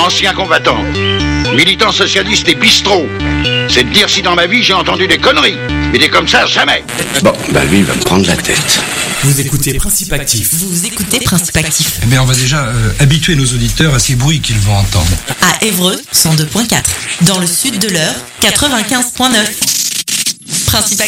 ancien combattant, militant socialiste et bistrot. C'est de dire si dans ma vie j'ai entendu des conneries. Mais des comme ça, jamais. Bon, bah lui, il va me prendre la tête. Vous écoutez Principe Actif. Vous écoutez Principe Actif. Eh bien, on va déjà habituer nos auditeurs à ces bruits qu'ils vont entendre. À Évreux, 102.4. Dans le sud de l'Eure, 95.9. Principe Actif.